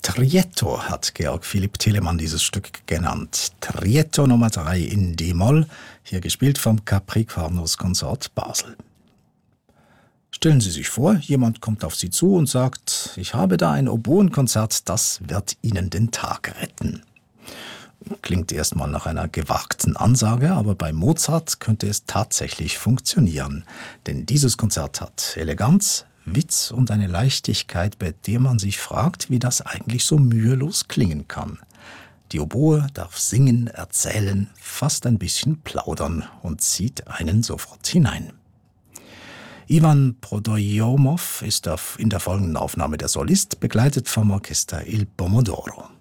Trietto hat Georg Philipp Telemann dieses Stück genannt. Trietto Nummer 3 in D-Moll, hier gespielt vom Capricornus Consort Basel. Stellen Sie sich vor, jemand kommt auf Sie zu und sagt, ich habe da ein Oboenkonzert, das wird Ihnen den Tag retten. Klingt erstmal nach einer gewagten Ansage, aber bei Mozart könnte es tatsächlich funktionieren. Denn dieses Konzert hat Eleganz, Witz und eine Leichtigkeit, bei der man sich fragt, wie das eigentlich so mühelos klingen kann. Die Oboe darf singen, erzählen, fast ein bisschen plaudern und zieht einen sofort hinein. Ivan Prodojomow ist in der folgenden Aufnahme der Solist, begleitet vom Orchester Il Pomodoro.